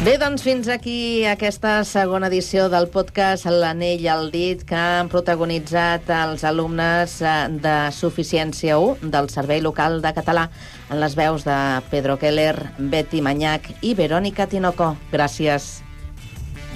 Bé, doncs fins aquí aquesta segona edició del podcast L'Anell al dit que han protagonitzat els alumnes de Suficiència 1 del Servei Local de Català en les veus de Pedro Keller, Betty Manyac i Verònica Tinoco. Gràcies.